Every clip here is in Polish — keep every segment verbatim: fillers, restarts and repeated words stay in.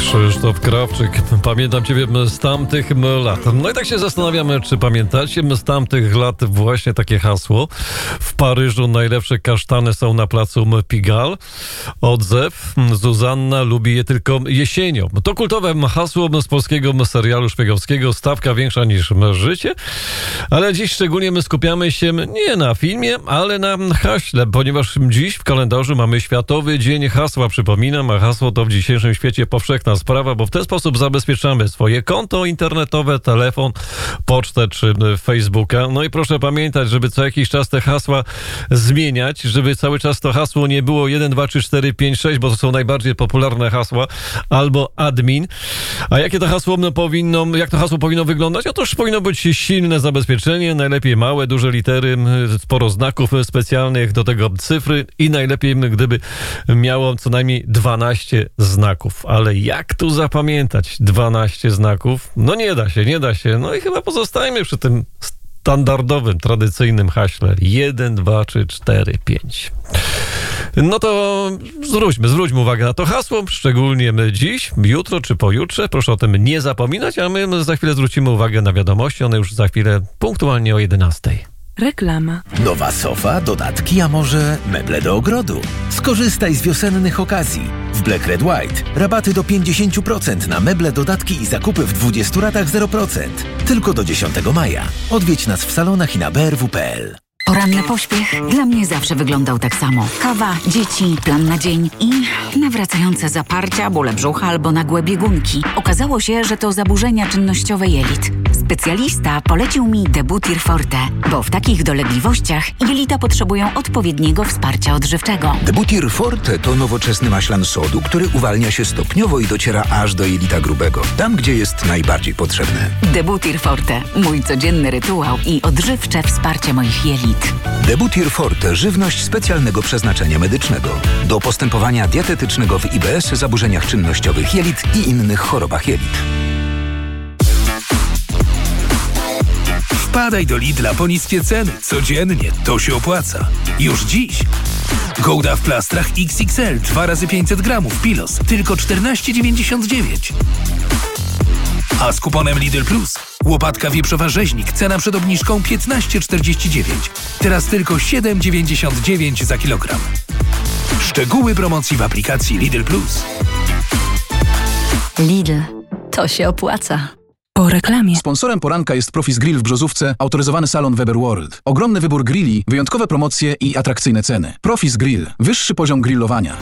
Krzysztof Krawczyk, pamiętam Ciebie z tamtych lat. No i tak się zastanawiamy, czy pamiętacie z tamtych lat właśnie takie hasło. W Paryżu najlepsze kasztany są na placu Pigalle. Odzew, Zuzanna lubi je tylko jesienią. To kultowe hasło z polskiego serialu szpiegowskiego, stawka większa niż życie. Ale dziś szczególnie my skupiamy się nie na filmie, ale na haśle, ponieważ dziś w kalendarzu mamy Światowy Dzień Hasła. Przypominam, a hasło to w dzisiejszym świecie powszechna sprawa, bo w ten sposób zabezpieczamy swoje konto internetowe, telefon, pocztę czy Facebooka. No i proszę pamiętać, żeby co jakiś czas te hasła zmieniać, żeby cały czas to hasło nie było jeden, dwa, trzy, cztery, pięć, sześć, bo to są najbardziej popularne hasła, albo admin. A jakie to hasło powinno, jak to hasło powinno wyglądać? Otóż powinno być silne zabezpieczenie, najlepiej małe, duże litery, sporo znaków specjalnych, do tego cyfry i najlepiej gdyby miało co najmniej dwanaście znaków. Ale jak tu zapamiętać dwanaście znaków? No nie da się, nie da się. No i chyba pozostajmy przy tym standardowym, tradycyjnym haśle jeden, dwa, trzy, cztery, pięć. No to zwróćmy, zwróćmy uwagę na to hasło, szczególnie dziś, jutro czy pojutrze. Proszę o tym nie zapominać, a my za chwilę zwrócimy uwagę na wiadomości. One już za chwilę punktualnie o jedenastej. Reklama. Nowa sofa, dodatki, a może meble do ogrodu? Skorzystaj z wiosennych okazji. W Black Red White rabaty do pięćdziesiąt procent na meble, dodatki i zakupy w dwudziestu ratach zero procent. Tylko do dziesiątego maja. Odwiedź nas w salonach i na b r w kropka p l. Poranny pośpiech dla mnie zawsze wyglądał tak samo. Kawa, dzieci, plan na dzień i nawracające zaparcia, bóle brzucha albo nagłe biegunki. Okazało się, że to zaburzenia czynnościowe jelit. Specjalista polecił mi Debutir Forte, bo w takich dolegliwościach jelita potrzebują odpowiedniego wsparcia odżywczego. Debutir Forte to nowoczesny maślan sodu, który uwalnia się stopniowo i dociera aż do jelita grubego, tam gdzie jest najbardziej potrzebny. Debutir Forte, mój codzienny rytuał i odżywcze wsparcie moich jelit. Debutir Forte, żywność specjalnego przeznaczenia medycznego. Do postępowania dietetycznego w I B S, zaburzeniach czynnościowych jelit i innych chorobach jelit. Wpadaj do Lidla po niskie ceny. Codziennie. To się opłaca. Już dziś. Gouda w plastrach X X L dwa razy pięćset gramów Pilos. Tylko czternaście dziewięćdziesiąt dziewięć. A z kuponem Lidl Plus łopatka wieprzowa rzeźnik, cena przed obniżką piętnaście czterdzieści dziewięć. Teraz tylko siedem dziewięćdziesiąt dziewięć za kilogram. Szczegóły promocji w aplikacji Lidl Plus. Lidl. To się opłaca. Po reklamie. Sponsorem poranka jest Profis Grill w Brzozówce, autoryzowany salon Weber World. Ogromny wybór grilli, wyjątkowe promocje i atrakcyjne ceny. Profis Grill. Wyższy poziom grillowania.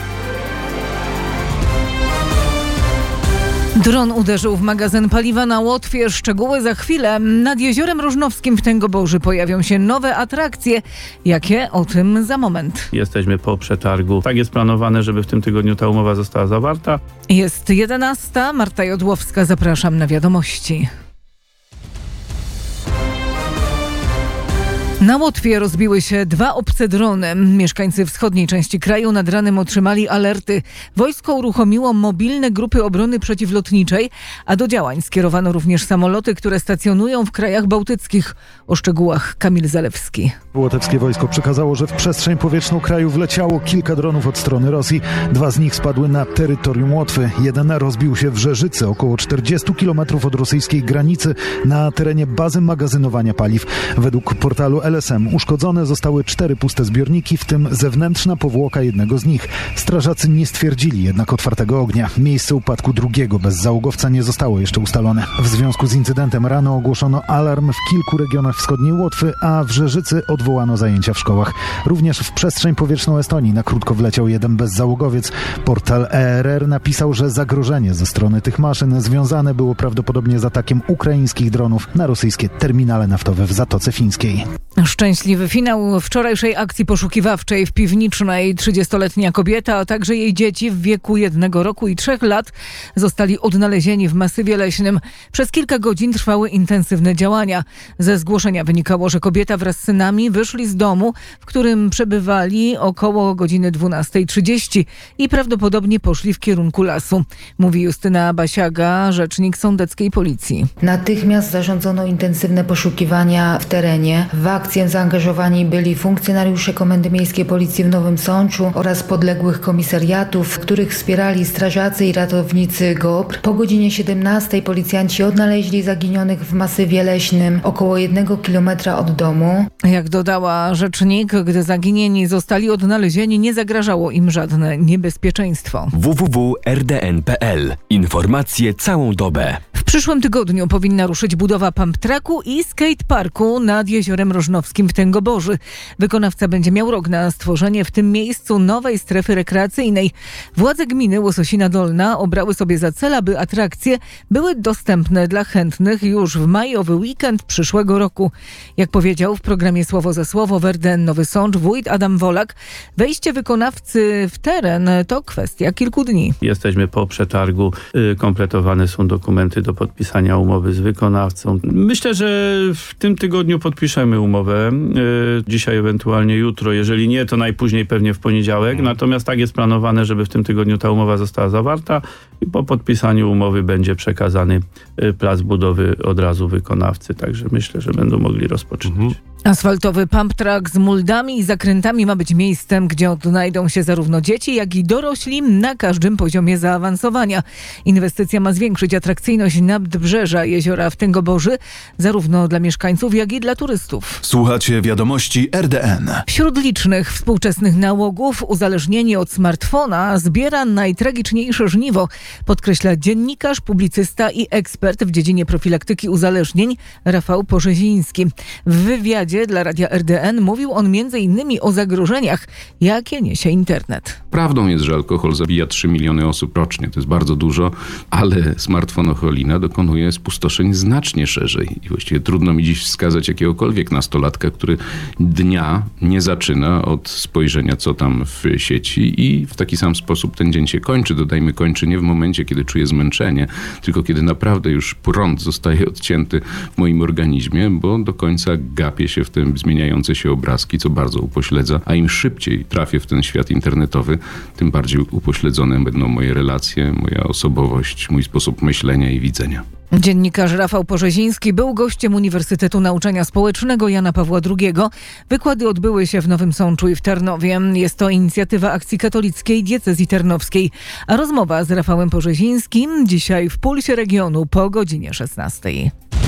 Dron uderzył w magazyn paliwa na Łotwie. Szczegóły za chwilę. Nad Jeziorem Różnowskim w Tęgoborzy pojawią się nowe atrakcje. Jakie? O tym za moment. Jesteśmy po przetargu. Tak jest planowane, żeby w tym tygodniu ta umowa została zawarta. Jest jedenasta. Marta Jodłowska. Zapraszam na wiadomości. Na Łotwie rozbiły się dwa obce drony. Mieszkańcy wschodniej części kraju nad ranem otrzymali alerty. Wojsko uruchomiło mobilne grupy obrony przeciwlotniczej, a do działań skierowano również samoloty, które stacjonują w krajach bałtyckich. O szczegółach Kamil Zalewski. Łotewskie wojsko przekazało, że w przestrzeń powietrzną kraju wleciało kilka dronów od strony Rosji. Dwa z nich spadły na terytorium Łotwy. Jeden rozbił się w Rzeżycy, około czterdziestu kilometrów od rosyjskiej granicy, na terenie bazy magazynowania paliw. Według portalu L S M uszkodzone zostały cztery puste zbiorniki, w tym zewnętrzna powłoka jednego z nich. Strażacy nie stwierdzili jednak otwartego ognia. Miejsce upadku drugiego bezzałogowca nie zostało jeszcze ustalone. W związku z incydentem rano ogłoszono alarm w kilku regionach wschodniej Łotwy, a w Rzeżycy odwołano zajęcia w szkołach. Również w przestrzeń powietrzną Estonii na krótko wleciał jeden bezzałogowiec. Portal E R R napisał, że zagrożenie ze strony tych maszyn związane było prawdopodobnie z atakiem ukraińskich dronów na rosyjskie terminale naftowe w Zatoce Fińskiej. Szczęśliwy finał wczorajszej akcji poszukiwawczej w Piwnicznej. trzydziestoletnia kobieta, a także jej dzieci w wieku jednego roku i trzech lat zostali odnalezieni w masywie leśnym. Przez kilka godzin trwały intensywne działania. Ze zgłoszenia wynikało, że kobieta wraz z synami wyszli z domu, w którym przebywali około godziny dwunastej trzydzieści i prawdopodobnie poszli w kierunku lasu. Mówi Justyna Basiaga, rzecznik sądeckiej policji. Natychmiast zarządzono intensywne poszukiwania w terenie. W akcji akcję zaangażowani byli funkcjonariusze Komendy Miejskiej Policji w Nowym Sączu oraz podległych komisariatów, których wspierali strażacy i ratownicy G O P R. Po godzinie siedemnastej policjanci odnaleźli zaginionych w masywie leśnym około jednego kilometra od domu. Jak dodała rzecznik, gdy zaginieni zostali odnalezieni, nie zagrażało im żadne niebezpieczeństwo. w w w kropka r d n kropka p l. Informacje całą dobę. W przyszłym tygodniu powinna ruszyć budowa pump tracku i skateparku nad Jeziorem Rożnowskim w Tęgoborzy. Wykonawca będzie miał rok na stworzenie w tym miejscu nowej strefy rekreacyjnej. Władze gminy Łososina Dolna obrały sobie za cel, aby atrakcje były dostępne dla chętnych już w majowy weekend przyszłego roku. Jak powiedział w programie Słowo za Słowo w R D N Nowy Sącz wójt Adam Wolak, wejście wykonawcy w teren to kwestia kilku dni. Jesteśmy po przetargu, kompletowane są dokumenty do podpisania umowy z wykonawcą. Myślę, że w tym tygodniu podpiszemy umowę. Dzisiaj, ewentualnie jutro. Jeżeli nie, to najpóźniej pewnie w poniedziałek. Natomiast tak jest planowane, żeby w tym tygodniu ta umowa została zawarta i po podpisaniu umowy będzie przekazany plac budowy od razu wykonawcy. Także myślę, że będą mogli rozpoczynać. Mhm. Asfaltowy pump track z muldami i zakrętami ma być miejscem, gdzie odnajdą się zarówno dzieci, jak i dorośli na każdym poziomie zaawansowania. Inwestycja ma zwiększyć atrakcyjność nadbrzeża jeziora w Tęgoborzy, zarówno dla mieszkańców, jak i dla turystów. Słuchacie wiadomości R D N. Wśród licznych współczesnych nałogów uzależnienie od smartfona zbiera najtragiczniejsze żniwo, podkreśla dziennikarz, publicysta i ekspert w dziedzinie profilaktyki uzależnień Rafał Porzeziński. W wywiadzie dla Radia R D N mówił on między innymi o zagrożeniach, jakie niesie internet. Prawdą jest, że alkohol zabija trzy miliony osób rocznie. To jest bardzo dużo, ale smartfonocholina dokonuje spustoszeń znacznie szerzej. I właściwie trudno mi dziś wskazać jakiegokolwiek nastolatka, który dnia nie zaczyna od spojrzenia, co tam w sieci i w taki sam sposób ten dzień się kończy. Dodajmy, kończy nie w momencie, kiedy czuje zmęczenie, tylko kiedy naprawdę już prąd zostaje odcięty w moim organizmie, bo do końca gapię się w tym zmieniające się obrazki, co bardzo upośledza, a im szybciej trafię w ten świat internetowy, tym bardziej upośledzone będą moje relacje, moja osobowość, mój sposób myślenia i widzenia. Dziennikarz Rafał Porzeziński był gościem Uniwersytetu Nauczania Społecznego Jana Pawła drugiego. Wykłady odbyły się w Nowym Sączu i w Tarnowie. Jest to inicjatywa Akcji Katolickiej Diecezji Tarnowskiej. A rozmowa z Rafałem Porzezińskim dzisiaj w Pulsie Regionu po godzinie szesnastej.